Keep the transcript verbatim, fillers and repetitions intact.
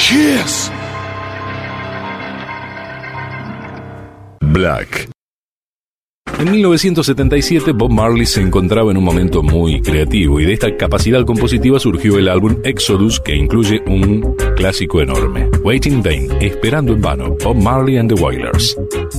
Kiss. Black. En mil novecientos setenta y siete, Bob Marley se encontraba en un momento muy creativo y de esta capacidad compositiva surgió el álbum Exodus, que incluye un clásico enorme, Waiting in Vain, Esperando en Vano, Bob Marley and the Wailers.